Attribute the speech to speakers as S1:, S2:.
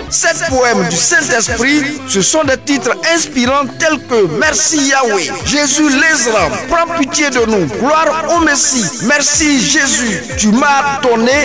S1: 7 poèmes du Saint-Esprit, ce sont des titres inspirants tels que Merci Yahweh, Jésus l'Ezra, prends pitié de nous, gloire au Messie, merci Jésus, tu m'as donné